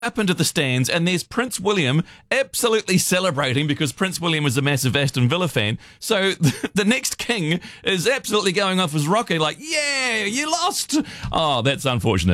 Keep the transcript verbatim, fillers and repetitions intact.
up into the stands, and there's Prince William absolutely celebrating because Prince William is a massive Aston Villa fan. So the next king is absolutely going off his rocker, like, yeah, you lost. Oh, that's unfortunate.